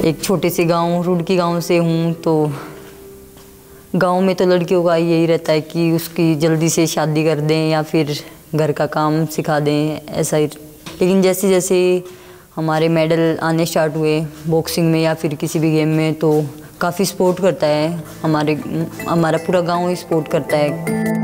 एक छोटे से गांव रुड़की गांव से हूँ, तो गांव में तो लड़कियों का यही रहता है कि उसकी जल्दी से शादी कर दें या फिर घर का काम सिखा दें, ऐसा ही। लेकिन जैसे जैसे हमारे मेडल आने स्टार्ट हुए बॉक्सिंग में या फिर किसी भी गेम में, तो काफ़ी सपोर्ट करता है हमारा पूरा गांव ही सपोर्ट करता है।